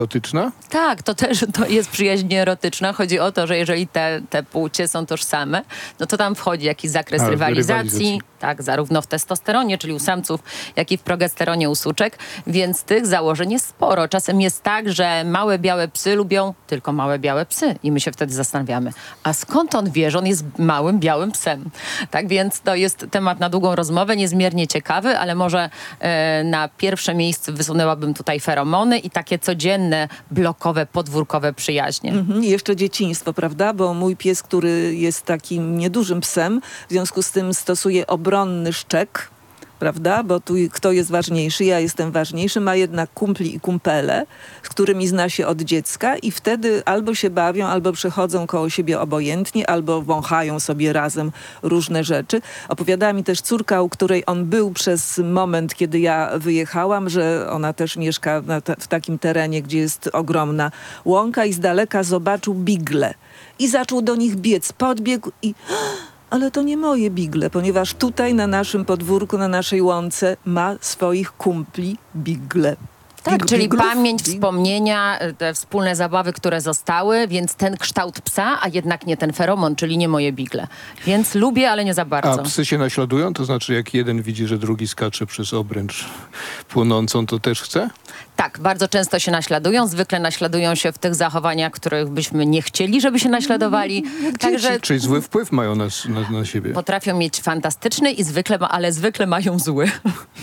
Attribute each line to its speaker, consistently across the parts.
Speaker 1: Erotyczna?
Speaker 2: Tak, to jest przyjaźń erotyczna. Chodzi o to, że jeżeli te płcie są tożsame, no to tam wchodzi jakiś zakres rywalizacji. Tak, zarówno w testosteronie, czyli u samców, jak i w progesteronie u suczek, więc tych założeń jest sporo. Czasem jest tak, że małe białe psy lubią tylko małe białe psy i my się wtedy zastanawiamy, a skąd on wie, że on jest małym białym psem? Tak więc to jest temat na długą rozmowę, niezmiernie ciekawy, ale może na pierwsze miejsce wysunęłabym tutaj feromony i takie codzienne, blokowe, podwórkowe przyjaźnie.
Speaker 3: I jeszcze dzieciństwo, prawda? Bo mój pies, który jest takim niedużym psem, w związku z tym stosuje obronny szczek, prawda? Bo tu kto jest ważniejszy? Ja jestem ważniejszy. Ma jednak kumpli i kumpele, z którymi zna się od dziecka i wtedy albo się bawią, albo przechodzą koło siebie obojętnie, albo wąchają sobie razem różne rzeczy. Opowiadała mi też córka, u której on był przez moment, kiedy ja wyjechałam, że ona też mieszka w takim terenie, gdzie jest ogromna łąka i z daleka zobaczył bigle. I zaczął do nich biec. Podbiegł i... Ale to nie moje bigle, ponieważ tutaj na naszym podwórku, na naszej łące ma swoich kumpli bigle.
Speaker 2: Tak, czyli pamięć, wspomnienia, te wspólne zabawy, które zostały, więc ten kształt psa, a jednak nie ten feromon, czyli nie moje bigle. Więc lubię, ale nie za bardzo.
Speaker 1: A psy się naśladują? To znaczy jak jeden widzi, że drugi skacze przez obręcz płonącą, to też chce?
Speaker 2: Tak, bardzo często się naśladują. Zwykle naśladują się w tych zachowaniach, których byśmy nie chcieli, żeby się naśladowali.
Speaker 1: Także czyli zły wpływ mają na siebie.
Speaker 2: Potrafią mieć fantastyczny, ale zwykle mają zły.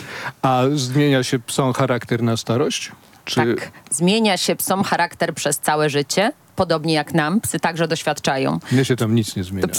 Speaker 1: A zmienia się psom charakter na starość?
Speaker 2: Tak, zmienia się psom charakter przez całe życie. Podobnie jak nam, psy także doświadczają.
Speaker 1: Mnie się tam nic nie zmienia.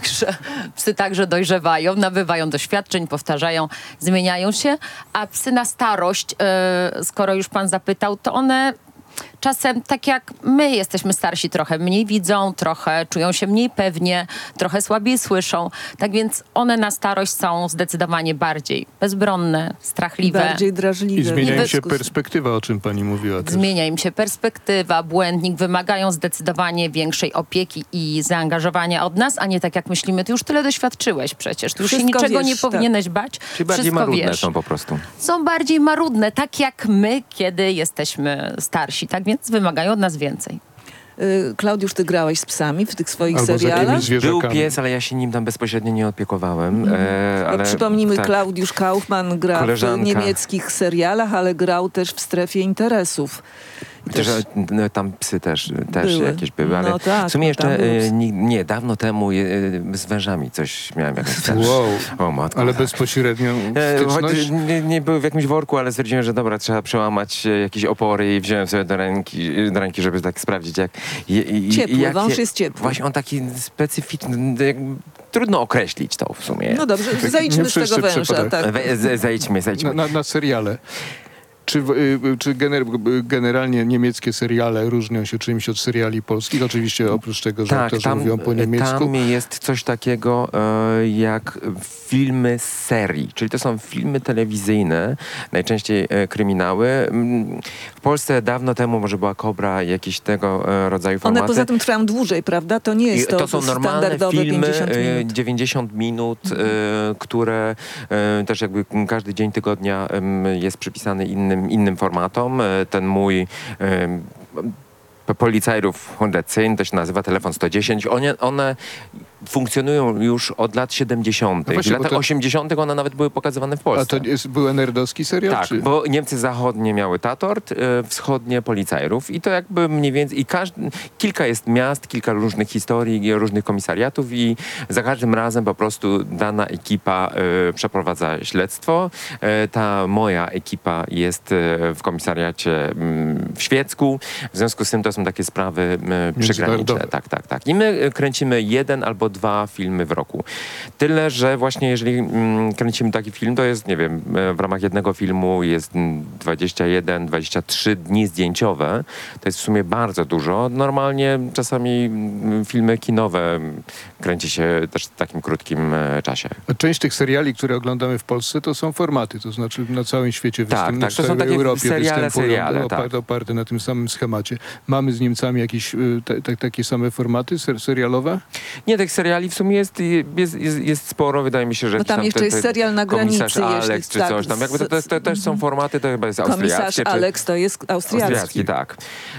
Speaker 2: Psy także dojrzewają, nabywają doświadczeń, powtarzają, zmieniają się, a psy na starość, skoro już pan zapytał, to one czasem, tak jak my jesteśmy starsi, trochę mniej widzą, trochę czują się mniej pewnie, trochę słabiej słyszą. Tak więc one na starość są zdecydowanie bardziej bezbronne, strachliwe.
Speaker 3: Bardziej drażliwe.
Speaker 1: I zmienia im się perspektywa, o czym pani mówiła też.
Speaker 2: Zmienia im się perspektywa, błędnik, wymagają zdecydowanie większej opieki i zaangażowania od nas, a nie tak jak myślimy, ty już tyle doświadczyłeś przecież, ty już się niczego nie powinieneś bać.
Speaker 4: Czyli bardziej marudne są po prostu.
Speaker 2: Są bardziej marudne, tak jak my, kiedy jesteśmy starsi. Tak więc wymagają od nas więcej.
Speaker 3: Klaudiusz, ty grałeś z psami w tych swoich
Speaker 1: Albo
Speaker 3: serialach?
Speaker 4: Był pies, ale ja się nim tam bezpośrednio nie opiekowałem. Ale
Speaker 3: przypomnijmy,
Speaker 4: tak.
Speaker 3: Klaudiusz Kaufmann gra w niemieckich serialach, ale grał też w Strefie Interesów.
Speaker 4: Chociaż tam psy też jakieś były, ale
Speaker 3: no tak,
Speaker 4: w sumie jeszcze dawno temu z wężami coś miałem jakąś
Speaker 1: Wow,
Speaker 4: matko,
Speaker 1: ale
Speaker 4: tak.
Speaker 1: bezpośrednio styczność?
Speaker 4: Nie były w jakimś worku, ale stwierdziłem, że dobra, trzeba przełamać jakieś opory i wziąłem sobie do ręki, żeby tak sprawdzić jak...
Speaker 3: Ciepły, wąż jest ciepły.
Speaker 4: Właśnie on taki specyficzny, trudno określić to w sumie.
Speaker 3: No dobrze, zejdźmy z tego węża. Tak.
Speaker 4: Zejdźmy.
Speaker 1: Na seriale. Czy generalnie niemieckie seriale różnią się czymś od seriali polskich? Oczywiście oprócz tego, że aktorzy mówią po niemiecku.
Speaker 4: Tam jest coś takiego jak filmy z serii, czyli to są filmy telewizyjne, najczęściej kryminały. W Polsce dawno temu może była Kobra, jakieś tego rodzaju formaty.
Speaker 3: One poza tym trwają dłużej, prawda? To nie jest
Speaker 4: to są normalne filmy,
Speaker 3: 50 minut.
Speaker 4: 90 minut, które też jakby każdy dzień tygodnia jest przypisany innym formatom. Ten mój Polizeiruf 110, to się nazywa telefon 110. One funkcjonują już od lat 70.
Speaker 1: No właśnie,
Speaker 4: w latach 80. one nawet były pokazywane w Polsce.
Speaker 1: A to był nerdowski serial?
Speaker 4: Tak,
Speaker 1: czy?
Speaker 4: bo Niemcy zachodnie miały Tatort, wschodnie Policajrów i to jakby mniej więcej... kilka jest miast, kilka różnych historii, różnych komisariatów i za każdym razem po prostu dana ekipa przeprowadza śledztwo. Ta moja ekipa jest w komisariacie w Świecku. W związku z tym to są takie sprawy przygraniczne. Tak. I my kręcimy 1 albo 2 filmy w roku. Tyle, że właśnie jeżeli kręcimy taki film, to jest, nie wiem, w ramach jednego filmu jest 21, 23 dni zdjęciowe. To jest w sumie bardzo dużo. Normalnie czasami filmy kinowe kręci się też w takim krótkim czasie.
Speaker 1: A część tych seriali, które oglądamy w Polsce, to są formaty, to znaczy na całym świecie
Speaker 4: tak, to są takie
Speaker 1: Europie
Speaker 4: seriale,
Speaker 1: oparte na tym samym schemacie. Mamy z Niemcami jakieś takie same formaty serialowe?
Speaker 4: Nie, tych seriali w sumie jest sporo. Wydaje mi się, że...
Speaker 3: No tam jeszcze jest serial Na granicy.
Speaker 4: Komisarz Alex czy coś tam. Jakby to też są formaty, to chyba jest austriackie.
Speaker 3: Komisarz Alex to jest austriacki.
Speaker 4: Tak.